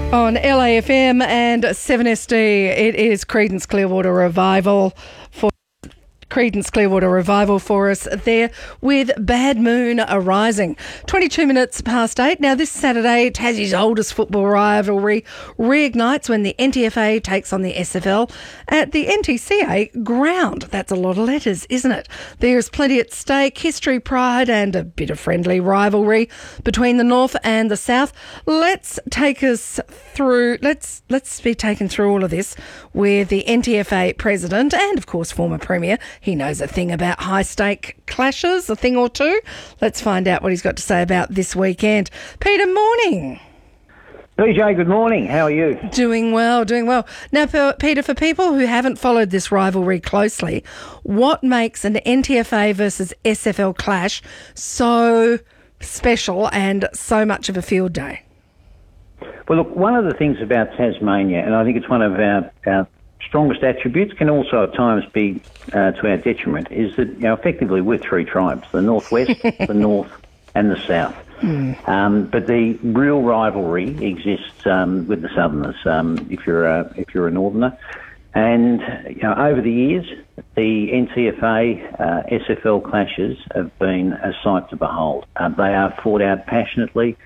On LAFM and 7SD, it is Creedence Clearwater Revival for us there with Bad Moon Arising. 22 minutes past 8. Now this Saturday, Tassie's oldest football rivalry reignites when the NTFA takes on the SFL at the NTCA ground. That's a lot of letters, isn't it? There's plenty at stake, history, pride and a bit of friendly rivalry between the North and the South. Let's be taken through all of this with the NTFA President and, of course, former Premier. He knows a thing about high-stake clashes, a thing or two. Let's find out what he's got to say about this weekend. Peter, morning. PJ, good morning. How are you? Doing well. Now, Peter, for people who haven't followed this rivalry closely, what makes an NTFA versus SFL clash so special and so much of a field day? Well, look, one of the things about Tasmania, and I think it's one of our strongest attributes, can also at times be to our detriment, is that effectively we're three tribes: the Northwest, the North, and the South. But the real rivalry exists with the Southerners. If you're a Northerner, and over the years, the NTFA SFL clashes have been a sight to behold. They are fought out passionately.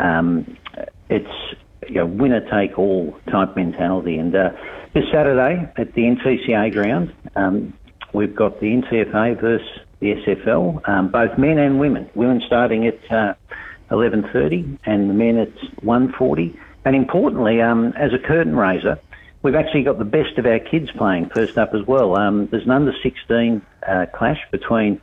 It's winner take all type mentality, and this Saturday at the NTCA ground, we've got the NTFA versus the SFL, both men and women. Women starting at 11:30 and the men at 1:40. And importantly, as a curtain raiser, we've actually got the best of our kids playing first up as well. There's an under-16 clash between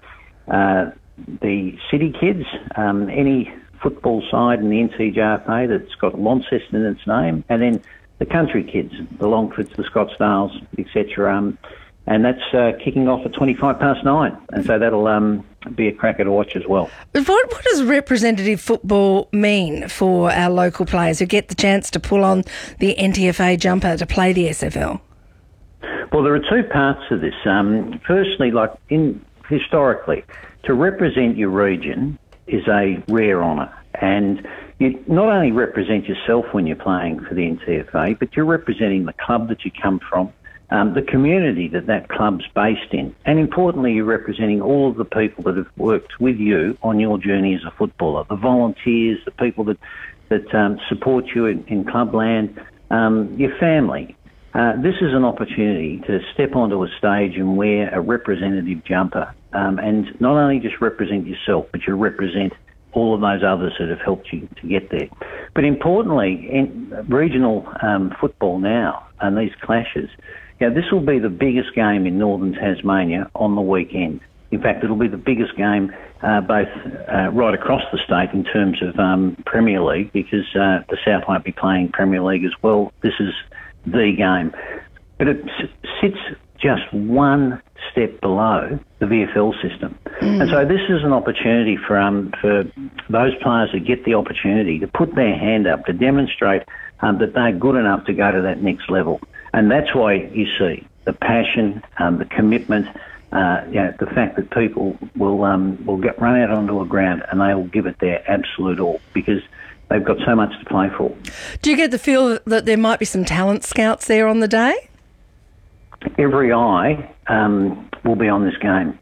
the city kids, any football side in the NTJFA that's got Launceston in its name, and then the country kids, the Longfords, the Scottsdales, etc. And that's kicking off at 9:25. And so that'll be a cracker to watch as well. What does representative football mean for our local players who get the chance to pull on the NTFA jumper to play the SFL? Well, there are two parts to this. Firstly, historically, to represent your region is a rare honour, and you not only represent yourself when you're playing for the NTFA, but you're representing the club that you come from, the community that club's based in, and importantly, you're representing all of the people that have worked with you on your journey as a footballer, the volunteers, the people that support you in clubland, your family. This is an opportunity to step onto a stage and wear a representative jumper, and not only just represent yourself, but you represent all of those others that have helped you to get there. But importantly, in regional football now and these clashes, this will be the biggest game in northern Tasmania on the weekend. In fact, it'll be the biggest game both right across the state in terms of Premier League, because the South won't be playing Premier League as well. This is the game. But it sits just one step below the VFL system. And so this is an opportunity for those players that get the opportunity to put their hand up, to demonstrate that they're good enough to go to that next level. And that's why you see the passion, the commitment, the fact that people will run out onto a ground and they will give it their absolute all, because they've got so much to play for. Do you get the feel that there might be some talent scouts there on the day? Every eye will be on this game.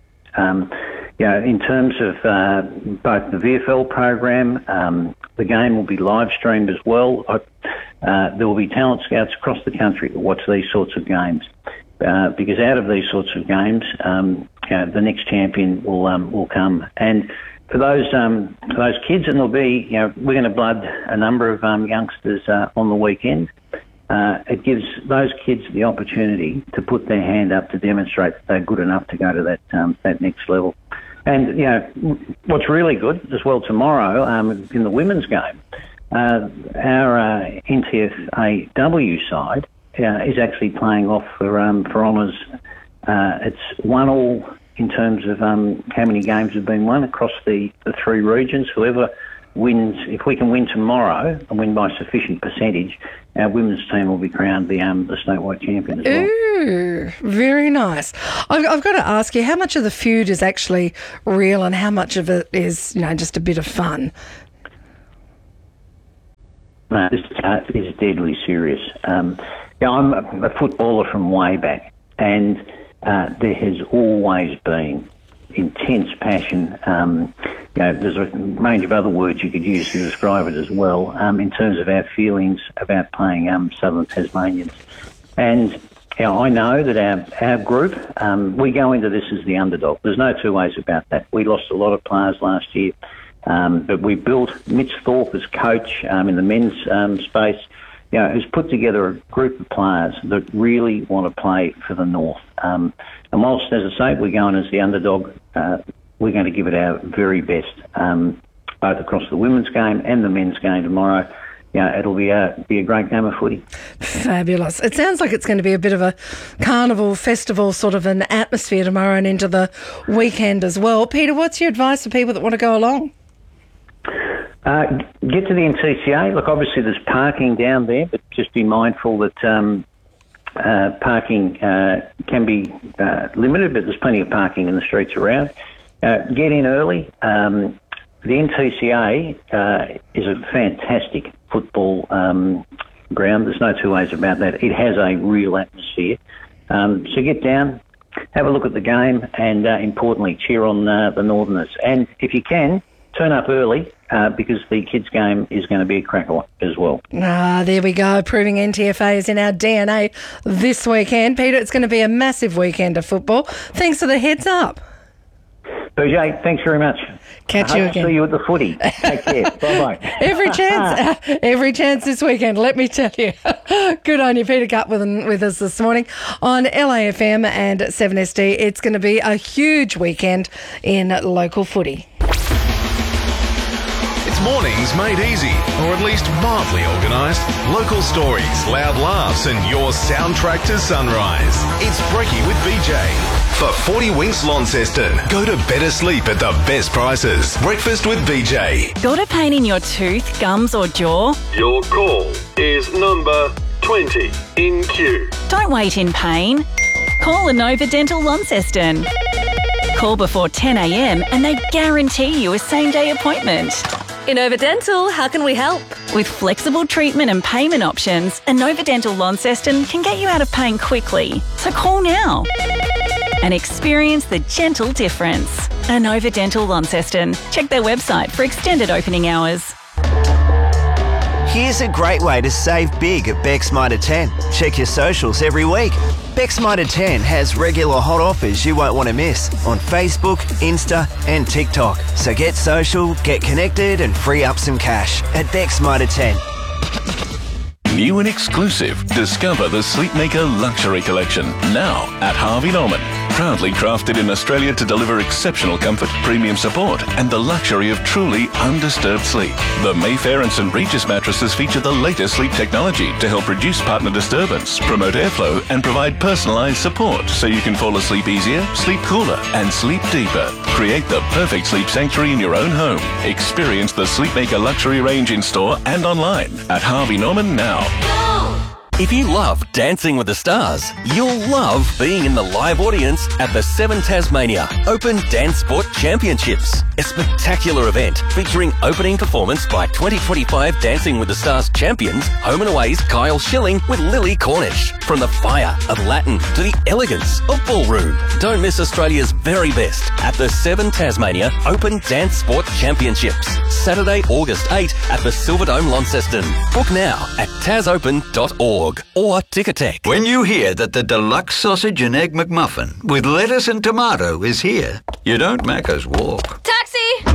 In terms of both the VFL program, the game will be live streamed as well. There will be talent scouts across the country that watch these sorts of games, because out of these sorts of games, the next champion will come. And for those kids, and there'll be, we're going to blood a number of youngsters on the weekend. It gives those kids the opportunity to put their hand up to demonstrate that they're good enough to go to that next level. And what's really good as well tomorrow in the women's game, our NTFAW side is actually playing off for honours. It's 1-1 in terms of how many games have been won across the three regions. Whoever wins, if we can win tomorrow and win by sufficient percentage, our women's team will be crowned the statewide champion as well. Ooh, very nice. I've got to ask you, how much of the feud is actually real and how much of it is, just a bit of fun? No, this is deadly serious. I'm a footballer from way back, and there has always been intense passion. There's a range of other words you could use to describe it as well, in terms of our feelings about playing Southern Tasmanians. And I know that our group, we go into this as the underdog. There's no two ways about that. We lost a lot of players last year, but we built Mitch Thorpe as coach in the men's space, who's put together a group of players that really want to play for the North. And whilst, as I say, we're going as the underdog, we're going to give it our very best, both across the women's game and the men's game tomorrow. It'll be a great game of footy. Fabulous. It sounds like it's going to be a bit of a carnival, festival sort of an atmosphere tomorrow and into the weekend as well. Peter, what's your advice for people that want to go along? Get to the NTCA. Look, obviously there's parking down there, but just be mindful that parking can be limited, but there's plenty of parking in the streets around. Get in early. The NTCA is a fantastic football ground. There's no two ways about that. It has a real atmosphere. So get down, have a look at the game, and importantly, cheer on the Northerners. And if you can, turn up early because the kids' game is going to be a cracker as well. There we go, proving NTFA is in our DNA this weekend. Peter, it's going to be a massive weekend of football. Thanks for the heads up. BJ, thanks very much. Catch you again. See you at the footy. Take care. Bye-bye. Every chance this weekend, let me tell you. Good on you, Peter Gutwithen, with us this morning on LAFM and 7SD. It's going to be a huge weekend in local footy. It's mornings made easy, or at least mildly organised. Local stories, loud laughs, and your soundtrack to sunrise. It's Breaky with BJ. For 40 Winks Launceston, go to better sleep at the best prices. Breakfast with BJ. Got a pain in your tooth, gums or jaw? Your call is number 20 in queue. Don't wait in pain. Call Inova Dental Launceston. Call before 10 a.m. and they guarantee you a same-day appointment. Inova Dental, how can we help? With flexible treatment and payment options, Inova Dental Launceston can get you out of pain quickly. So call now and experience the gentle difference. Inova Dental Launceston. Check their website for extended opening hours. Here's a great way to save big at Beck's Mitre 10. Check your socials every week. Beck's Mitre 10 has regular hot offers you won't want to miss on Facebook, Insta and TikTok. So get social, get connected and free up some cash at Beck's Mitre 10. New and exclusive. Discover the Sleepmaker Luxury Collection now at Harvey Norman. Proudly crafted in Australia to deliver exceptional comfort, premium support, and the luxury of truly undisturbed sleep. The Mayfair and St. Regis mattresses feature the latest sleep technology to help reduce partner disturbance, promote airflow, and provide personalised support so you can fall asleep easier, sleep cooler, and sleep deeper. Create the perfect sleep sanctuary in your own home. Experience the Sleepmaker Luxury range in store and online at Harvey Norman now. If you love Dancing with the Stars, you'll love being in the live audience at the 7 Tasmania Open Dance Sport Championships, a spectacular event featuring opening performance by 2025 Dancing with the Stars champions, Home and Away's Kyle Schilling with Lily Cornish. From the fire of Latin to the elegance of ballroom, don't miss Australia's very best at the 7 Tasmania Open Dance Sport Championships, Saturday, August 8 at the Silverdome, Launceston. Book now at tasopen.org. or Ticketek. When you hear that the deluxe sausage and egg McMuffin with lettuce and tomato is here, you don't Macca's walk. Taxi!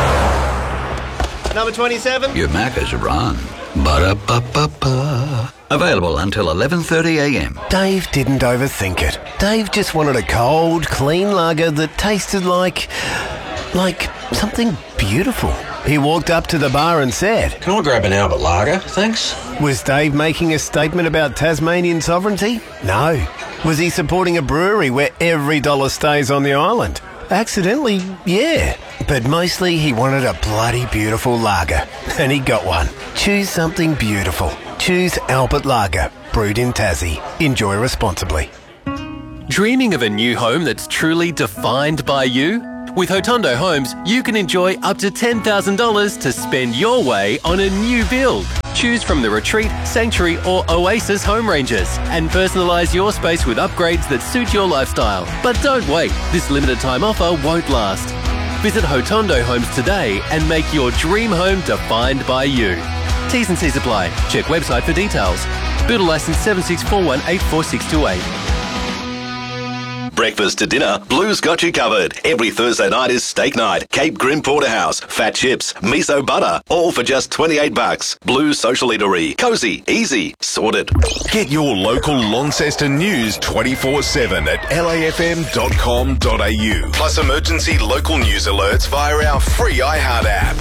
Number 27. You Macca's run. Ba-da-ba-ba-ba. Available until 11:30 a.m. Dave didn't overthink it. Dave just wanted a cold, clean lager that tasted like something beautiful. He walked up to the bar and said, "Can I grab an Albert Lager, thanks?" Was Dave making a statement about Tasmanian sovereignty? No. Was he supporting a brewery where every dollar stays on the island? Accidentally, yeah. But mostly he wanted a bloody beautiful lager. And he got one. Choose something beautiful. Choose Albert Lager, brewed in Tassie. Enjoy responsibly. Dreaming of a new home that's truly defined by you? With Hotondo Homes, you can enjoy up to $10,000 to spend your way on a new build. Choose from the Retreat, Sanctuary or Oasis home ranges and personalise your space with upgrades that suit your lifestyle. But don't wait, this limited time offer won't last. Visit Hotondo Homes today and make your dream home defined by you. T's and C's apply. Check website for details. Builder licence 7641844628. Breakfast to dinner, Blue's got you covered. Every Thursday night is steak night. Cape Grim Porterhouse, fat chips, miso butter, all for just $28. Blue's Social Eatery. Cozy, easy, sorted. Get your local Launceston news 24/7 at lafm.com.au. Plus emergency local news alerts via our free iHeart app.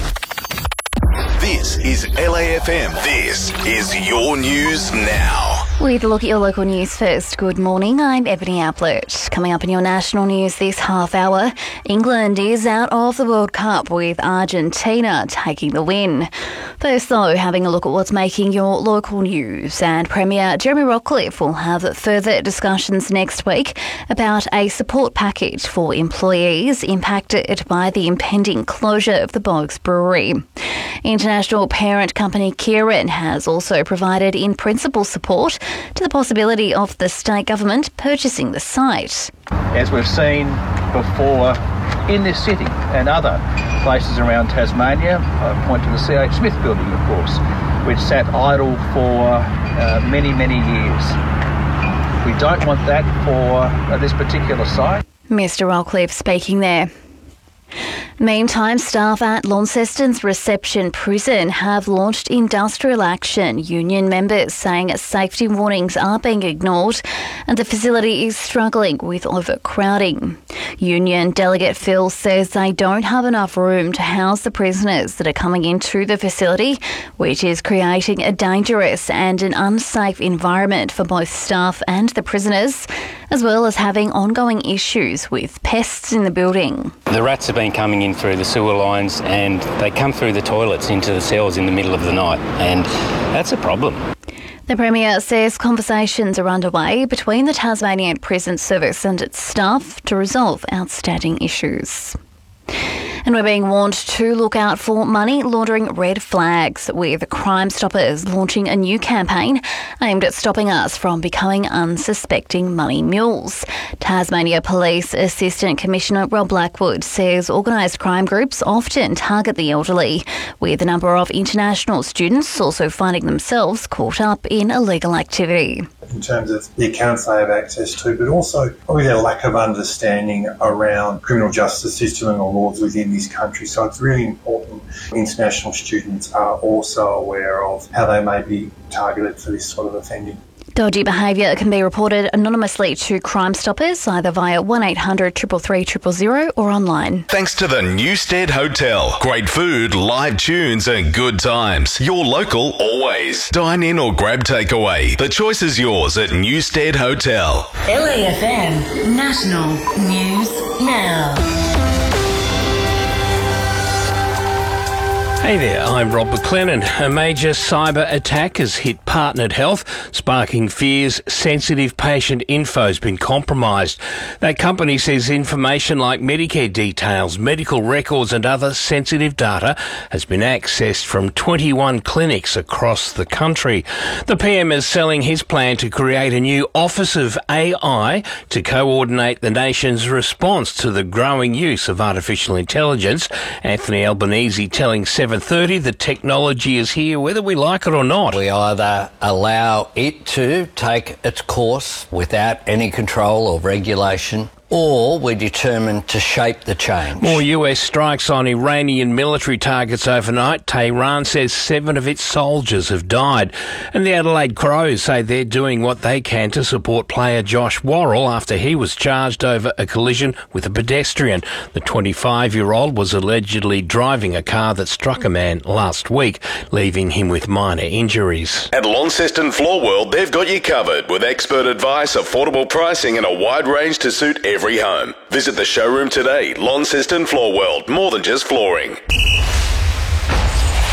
This is LAFM. This is your news now. With a look at your local news first. Good morning, I'm Ebony Ablett. Coming up in your national news this half hour, England is out of the World Cup with Argentina taking the win. First though, having a look at what's making your local news, and Premier Jeremy Rockcliffe will have further discussions next week about a support package for employees impacted by the impending closure of the Bogs Brewery. International parent company Kieran has also provided in-principle support to the possibility of the state government purchasing the site. As we've seen before in this city and other places around Tasmania, I point to the C.H. Smith building, of course, which sat idle for many, many years. We don't want that for this particular site. Mr. Rockcliffe speaking there. Meantime, staff at Launceston's Reception Prison have launched industrial action, union members saying safety warnings are being ignored and the facility is struggling with overcrowding. Union Delegate Phil says they don't have enough room to house the prisoners that are coming into the facility, which is creating a dangerous and an unsafe environment for both staff and the prisoners, as well as having ongoing issues with pests in the building. The rats have been coming in through the sewer lines and they come through the toilets into the cells in the middle of the night, and that's a problem. The Premier says conversations are underway between the Tasmanian Prison Service and its staff to resolve outstanding issues. And we're being warned to look out for money laundering red flags, with Crime Stoppers launching a new campaign aimed at stopping us from becoming unsuspecting money mules. Tasmania Police Assistant Commissioner Rob Blackwood says organised crime groups often target the elderly, with a number of international students also finding themselves caught up in illegal activity. In terms of the accounts they have access to, but also probably their lack of understanding around criminal justice system and the laws within this country. So it's really important international students are also aware of how they may be targeted for this sort of offending. Dodgy behaviour can be reported anonymously to Crime Stoppers, either via 1800 333 000 or online. Thanks to the Newstead Hotel. Great food, live tunes and good times. Your local always. Dine in or grab takeaway. The choice is yours at Newstead Hotel. LAFM National News Now. Hey there, I'm Rob McLennan. A major cyber attack has hit Partnered Health, sparking fears sensitive patient info has been compromised. That company says information like Medicare details, medical records and other sensitive data has been accessed from 21 clinics across the country. The PM is selling his plan to create a new Office of AI to coordinate the nation's response to the growing use of artificial intelligence. Anthony Albanese telling 7:30 the technology is here whether we like it or not. We either allow it to take its course without any control or regulation, or we're determined to shape the change. More US strikes on Iranian military targets overnight. Tehran says 7 of its soldiers have died. And the Adelaide Crows say they're doing what they can to support player Josh Worrell after he was charged over a collision with a pedestrian. The 25-year-old was allegedly driving a car that struck a man last week, leaving him with minor injuries. At Launceston Floor World, they've got you covered with expert advice, affordable pricing and a wide range to suit every home. Visit the showroom today. Launceston Floor World, more than just flooring.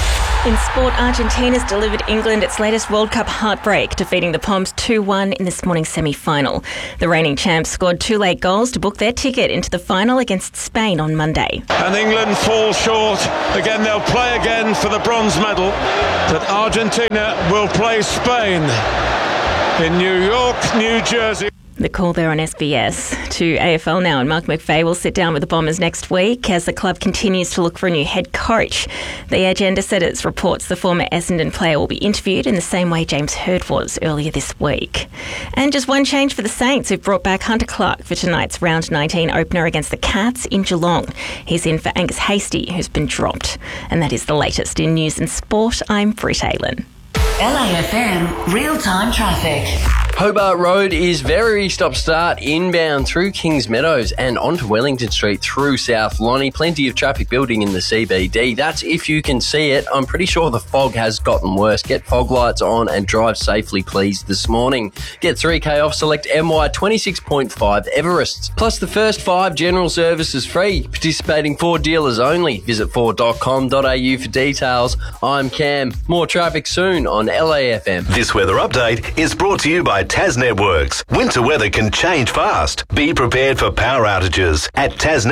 In sport, Argentina's delivered England its latest World Cup heartbreak, defeating the Poms 2-1 in this morning's semi-final. The reigning champs scored 2 late goals to book their ticket into the final against Spain on Monday. And England fall short. Again, they'll play again for the bronze medal. But Argentina will play Spain in New York, New Jersey. The call there on SBS. To AFL now, and Mark McVeigh will sit down with the Bombers next week as the club continues to look for a new head coach. The Agenda Setters reports the former Essendon player will be interviewed in the same way James Hird was earlier this week. And just one change for the Saints, who've brought back Hunter Clark for tonight's round 19 opener against the Cats in Geelong. He's in for Angus Hastie, who's been dropped. And that is the latest in news and sport. I'm Britt Aylen. LAFM real-time traffic. Hobart Road is very stop-start inbound through Kings Meadows and onto Wellington Street through South Lonnie. Plenty of traffic building in the CBD. That's if you can see it. I'm pretty sure the fog has gotten worse. Get fog lights on and drive safely, please, this morning. Get 3K off select MY 26.5 Everests. Plus the first 5 general services free. Participating Ford dealers only. Visit Ford.com.au for details. I'm Cam. More traffic soon on LAFM. This weather update is brought to you by Tas Networks. Winter weather can change fast. Be prepared for power outages at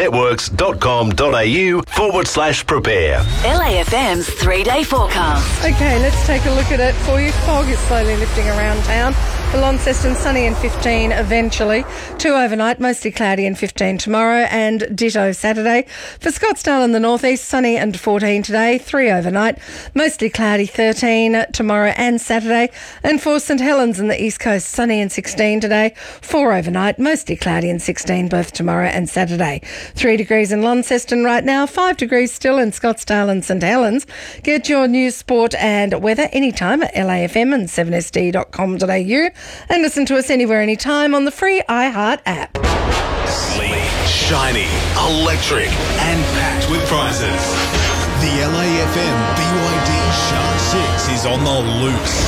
tasnetworks.com.au/prepare. LAFM's 3-day forecast. Okay, let's take a look at it for you. Fog is slowly lifting around town. For Launceston, sunny and 15 eventually. 2 overnight, mostly cloudy and 15 tomorrow, and ditto Saturday. For Scottsdale in the northeast, sunny and 14 today. 3 overnight, mostly cloudy, 13 tomorrow and Saturday. And for St Helens in the east coast, sunny and 16 today. 4 overnight, mostly cloudy and 16 both tomorrow and Saturday. 3 degrees in Launceston right now, 5 degrees still in Scottsdale and St Helens. Get your news, sport and weather anytime at LAFM and 7sd.com.au. And listen to us anywhere, anytime on the free iHeart app. Sleek, shiny, electric, and packed with prizes. The LAFM BYD Shark 6 is on the loose.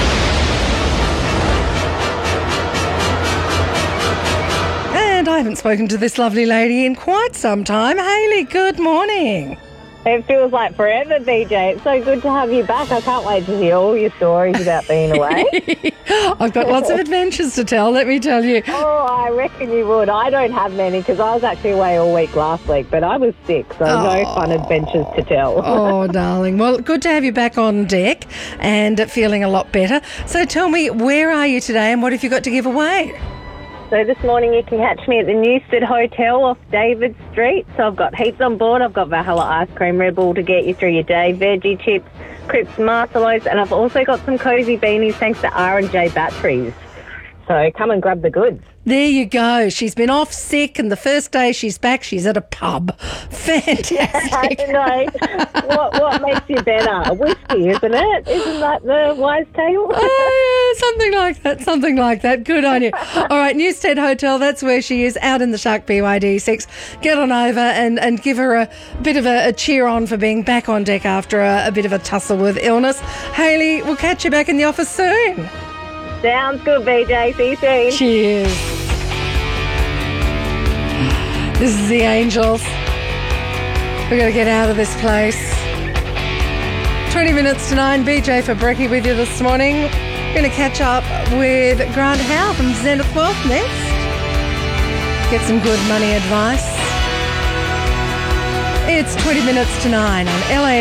And I haven't spoken to this lovely lady in quite some time. Hayley, good morning. It feels like forever, BJ. It's so good to have you back. I can't wait to hear all your stories about being away. I've got lots of adventures to tell, let me tell you. Oh, I reckon you would. I don't have many because I was actually away all week last week, but I was sick, so no fun adventures to tell. Oh, darling. Well, good to have you back on deck and feeling a lot better. So tell me, where are you today and what have you got to give away? So this morning you can catch me at the Newstead Hotel off David Street. So I've got heaps on board. I've got Valhalla Ice Cream, Red Bull to get you through your day, veggie chips, crisps, Marcelos, and I've also got some cosy beanies thanks to R&J Batteries. So come and grab the goods. There you go. She's been off sick, and the first day she's back, she's at a pub. Fantastic. I know. What makes you better? A whiskey, isn't it? Isn't that the wise tale? Something like that. Good on you. All right, Newstead Hotel, that's where she is, out in the Shark BYD 6. Get on over and give her a bit of a cheer on for being back on deck after a bit of a tussle with illness. Hayley, we'll catch you back in the office soon. Sounds good, BJ. See you soon. Cheers. This is the Angels. We've got to get out of this place. 20 minutes to 9. BJ for Brekkie with you this morning. Going to catch up with Grant Howe from Zenith Wealth next. Get some good money advice. It's 20 minutes to 9 on LA.